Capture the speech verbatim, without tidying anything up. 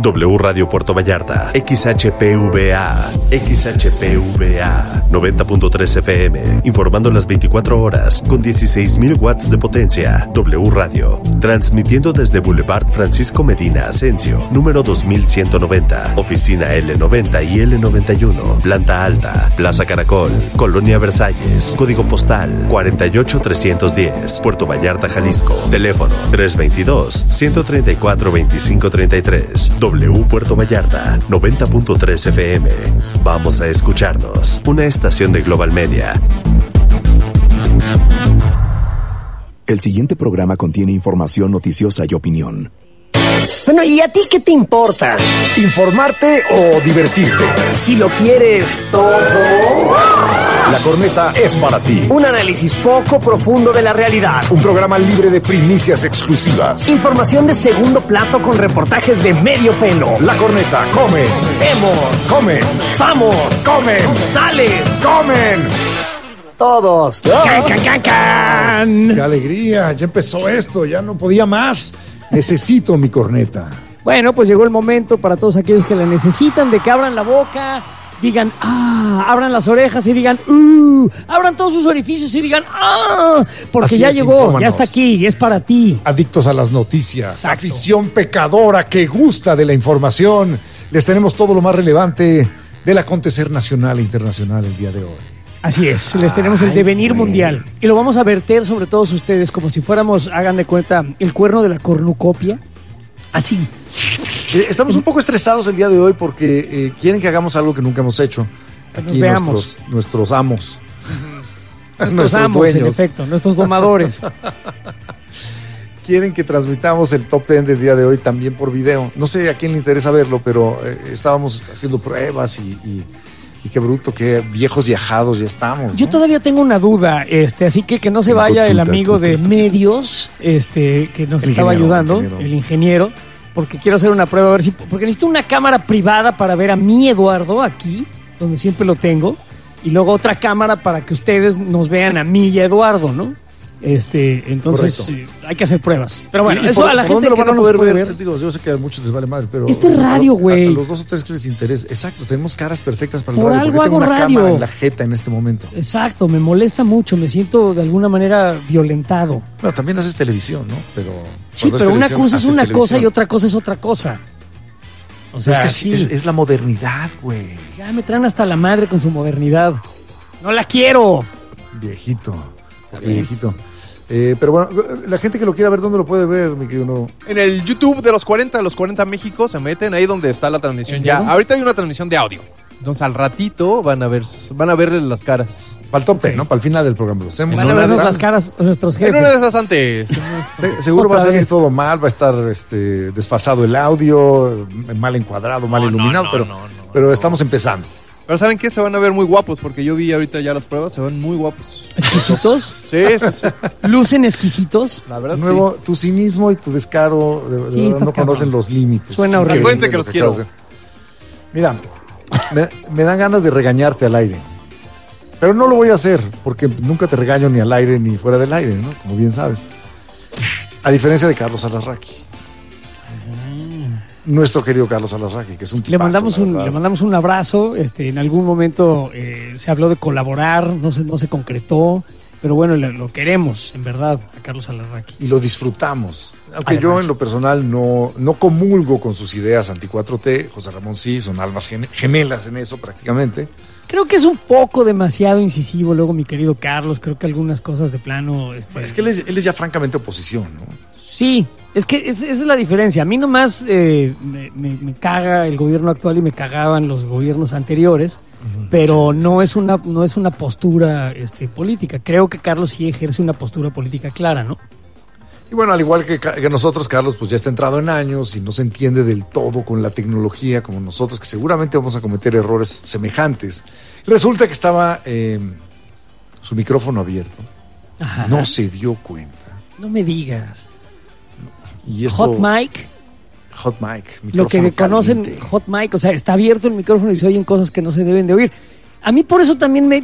W Radio Puerto Vallarta, X H P V A, X H P V A, noventa punto tres F M, informando las veinticuatro horas, con dieciséis mil watts de potencia. W Radio, transmitiendo desde Boulevard Francisco Medina Asensio, número dos mil ciento noventa, oficina L noventa y L noventa y uno, planta alta, Plaza Caracol, Colonia Versalles, código postal cuarenta y ocho trescientos diez, Puerto Vallarta, Jalisco, teléfono tres veintidós, ciento treinta y cuatro, veinticinco treinta y tres. W Puerto Vallarta, noventa punto tres F M. Vamos a escucharnos. Una estación de Global Media. El siguiente programa contiene información noticiosa y opinión. Bueno, ¿y a ti qué te importa? ¿Informarte o divertirte? Si lo quieres todo... La Corneta es para ti. Un análisis poco profundo de la realidad. Un programa libre de primicias exclusivas. Información de segundo plato con reportajes de medio pelo. La Corneta, come. Vemos. Comen. Samos. Comen. Sales. Comen. Todos. ¡Can, can, can, can! ¡Qué alegría! Ya empezó esto, ya no podía más. Necesito mi corneta. Bueno, pues llegó el momento para todos aquellos que la necesitan de que abran la boca, digan ¡ah! Abran las orejas y digan ¡uh! Abran todos sus orificios y digan ¡ah! Porque Así ya es, llegó, infómanos. ya está aquí y es para ti. Adictos a las noticias, Exacto. Afición pecadora que gusta de la información. Les tenemos todo lo más relevante del acontecer nacional e internacional el día de hoy. Así es, les tenemos el Ay, devenir güey. mundial y lo vamos a verter sobre todos ustedes como si fuéramos, hagan de cuenta, el cuerno de la cornucopia. Así. Eh, Estamos un poco estresados el día de hoy porque eh, quieren que hagamos algo que nunca hemos hecho. Que nos Aquí veamos. nuestros, nuestros amos. Nuestros amos, en efecto, nuestros domadores. Quieren que transmitamos el top diez del día de hoy también por video. No sé a quién le interesa verlo, pero eh, estábamos haciendo pruebas y, y, y qué bruto, qué viejos y ajados ya estamos, ¿no? Yo todavía tengo una duda, este, así que que no se vaya el amigo de medios, este, que nos El estaba ingeniero, ayudando, el ingeniero. el ingeniero, porque quiero hacer una prueba a ver si, porque necesito una cámara privada para ver a mi Eduardo aquí, donde siempre lo tengo, y luego otra cámara para que ustedes nos vean a mí y a Eduardo, ¿no? Este, entonces eh, hay que hacer pruebas. Pero bueno, ¿Y eso por- a la por gente dónde lo que van no a nos poder puede ver? ver. Digo, yo sé que a muchos les vale madre, pero Esto es radio, a- a- güey. A, los dos o tres que les interesa. Exacto, tenemos caras perfectas para el Por radio. algo porque tengo hago una radio. cámara en la jeta en este momento. Exacto, me molesta mucho, me siento de alguna manera violentado. Bueno, también haces televisión, ¿no? Pero Sí, cuando es pero una televisión, cosa es haces una cosa televisión. y otra cosa es otra cosa. O Pero sea, es que sí, sí, es, es la modernidad, güey. ya me traen hasta la madre con su modernidad. ¡No la quiero! Viejito. Está bien. Viejito. Eh, pero bueno, la gente que lo quiera ver, ¿dónde lo puede ver, mi querido no? En el YouTube de los cuarenta, los cuarenta México, se meten ahí donde está la transmisión ya. ¿Entiendo? Ahorita hay una transmisión de audio. Entonces al ratito van a ver, van a verle las caras. Para el top ten, ¿no? Para el final del programa. Lo hacemos. Van a Una vernos de- las caras a nuestros En una de jefes. esas antes. Se- seguro va a Otra salir vez. todo mal, va a estar este, desfasado el audio, mal encuadrado, mal No, no, iluminado, no, pero, no, no, pero no. estamos empezando. Pero ¿saben qué? Se van a ver muy guapos, porque yo vi ahorita ya las pruebas, se ven muy guapos. ¿Exquisitos? Sí, sí, sí. ¿Lucen exquisitos? La verdad, De nuevo, tu cinismo y tu descaro de, de Sí, verdad estás no cabrón. conocen los límites. Suena Es horrible. Acuérdense increíble que lo los quiero. acabas de- Mira, me, me dan ganas de regañarte al aire. Pero no lo voy a hacer, porque nunca te regaño ni al aire ni fuera del aire, ¿no? Como bien sabes. A diferencia de Carlos Alarraqui. Nuestro querido Carlos Alarraqui, que es un tipazo, Le mandamos, la un, verdad. le mandamos un abrazo. Este, en algún momento eh, se habló de colaborar, no se, no se concretó. Pero bueno, le- lo queremos, en verdad, a Carlos Alarraqui. Y lo disfrutamos. Aunque Además. yo en lo personal no, no comulgo con sus ideas anti cuatro T, José Ramón sí, son almas gene- gemelas en eso prácticamente. Creo que es un poco demasiado incisivo, luego mi querido Carlos. Creo que algunas cosas de plano. Este, Es que él es, él es ya francamente oposición, ¿no? Sí, es que es- esa es la diferencia. A mí nomás eh, me, me- me caga el gobierno actual y me cagaban los gobiernos anteriores, pero Sí, sí, no sí, es una no es una postura este, política. Creo que Carlos sí ejerce una postura política clara, ¿no? Y bueno, al igual que, Ca- que nosotros, Carlos, pues ya está entrado en años y no se entiende del todo con la tecnología como nosotros, que seguramente vamos a cometer errores semejantes. Resulta que estaba eh, su micrófono abierto, Ajá. no se dio cuenta. No me digas. Y esto, Hot mic, Hot mic. lo que micrófono conocen caliente. hot mic, o sea, está abierto el micrófono y se oyen cosas que no se deben de oír. A mí por eso también me,